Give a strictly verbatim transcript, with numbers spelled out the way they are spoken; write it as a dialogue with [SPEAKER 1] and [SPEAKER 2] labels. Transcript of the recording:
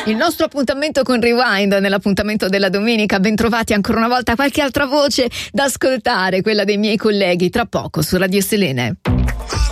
[SPEAKER 1] Il nostro appuntamento con Rewind nell'appuntamento della domenica. Bentrovati ancora una volta, qualche altra voce da ascoltare, quella dei miei colleghi, tra poco su Radio Selene.